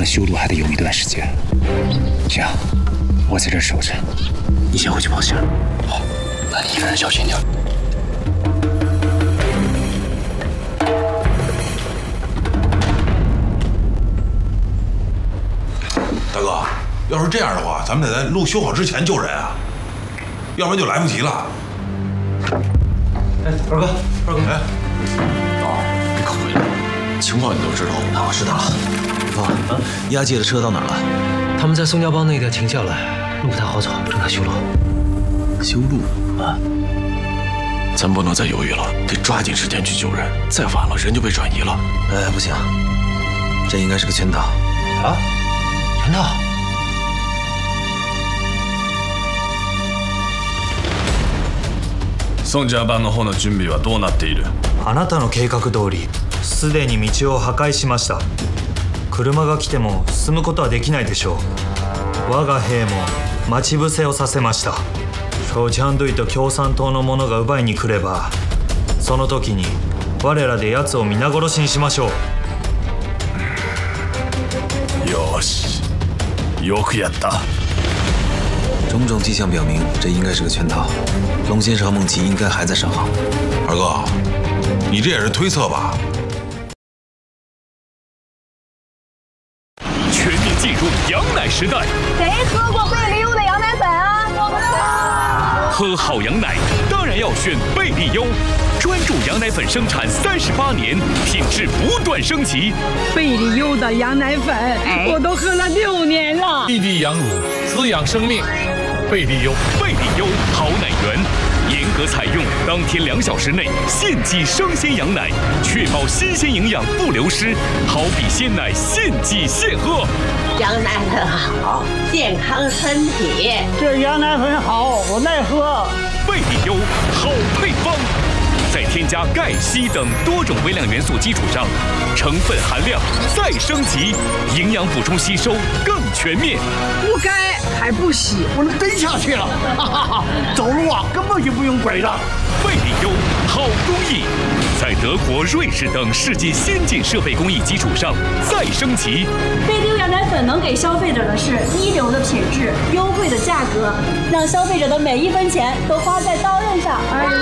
的修路还得用一段时间。这样，我在这守着，你先回去报信。 好，那你一个人小心点。 大哥，要是这样的话，咱们得在路修好之前救人啊，要不然就来不及了。 哎，二哥，哎， 别可回来，情况你都知道。 那我知道了。哥，押解的车到哪儿了？ 他们在宋家浜那带停下来，路不太好走，正在修路。 修路啊？ 咱不能再犹豫了，得抓紧时间去救人，再晚了人就被转移了。 哎，不行，这应该是个圈套。 啊？ 圈套。 宋家浜の方の準備はどうなっている？ あなたの計画通り、すでに道を破壊しました。車が来ても進むことはできないでしょう。我が兵も待ち伏せをさせました。ソジャンドゥイと共産党の者が奪いに来れば、その時に我らで奴を皆殺しにしましょう。 よし。 よくやった。 种种迹象表明，这应该是个圈套。龙先生和孟琪应该还在上航。 二哥，你这也是推测吧？ 全面进入羊奶时代。 谁喝过贝利优的羊奶粉啊？ 喝好羊奶，当然要选贝利优。 专注羊奶粉生产38年，品质不断升级。 贝利优的羊奶粉，我都喝了6年了。 异地养乳，滋养生命。贝利优， 贝利优好奶源，严格采用当天2小时内现挤生鲜羊奶，确保新鲜营养不流失。好比鲜奶现挤现喝。 羊奶粉好，健康身体。 这羊奶粉好，我爱喝。 贝利优好配方。 在添加钙、硒等多种微量元素基础上，成分含量再升级，营养补充吸收更全面。 不该还不洗，我能蹬下去了，哈哈哈！走路啊根本就不用拐杖。 贝利优好工艺，在德国、瑞士等世界先进设备工艺基础上再升级。 贝利优羊奶粉能给消费者的是一流的品质、优惠的价格，让消费者的每1分钱都花在刀刃上。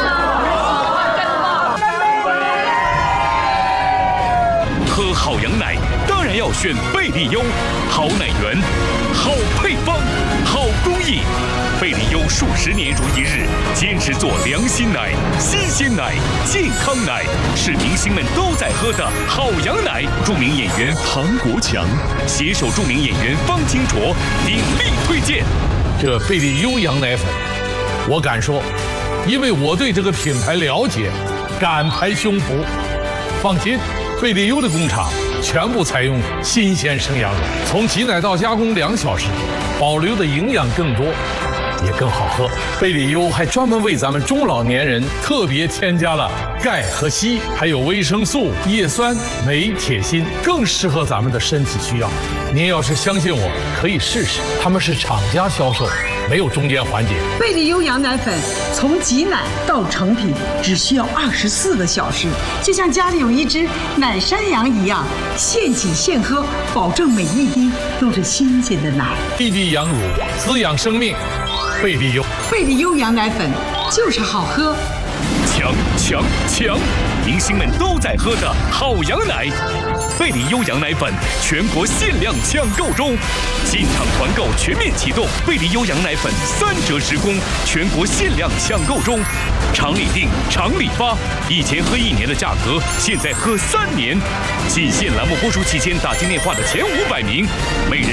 喝好羊奶，当然要选贝利优，好奶源，好配方，好工艺。贝利优数10年如一日，坚持做良心奶、新鲜奶、健康奶，是明星们都在喝的好羊奶。著名演员唐国强携手著名演员方清卓鼎力推荐。 这贝利优羊奶粉，我敢说，因为我对这个品牌了解，敢拍胸脯。放心。 贝利优的工厂全部采用新鲜生羊乳，从挤奶到加工2小时，保留的营养更多，也更好喝。贝利优还专门为咱们中老年人特别添加了钙和硒，还有维生素、叶酸、镁、铁、锌，更适合咱们的身体需要。您要是相信我，可以试试，他们是厂家销售，没有中间环节。 贝利优羊奶粉从挤奶到成品只需要24个小时，就像家里有一只奶山羊一样，现挤现喝，保证每一滴都是新鲜的奶。 异地养乳，滋养生命。贝利优， 贝利优羊奶粉就是好喝。 强强强！明星们都在喝的好羊奶。贝利优羊奶粉全国限量抢购中，进场团购全面启动，贝利优羊奶粉3折10供，全国限量抢购中，厂里订，厂里发，以前喝1年的价格，现在喝3年。仅限栏目播出期间打进电话的前500名，每人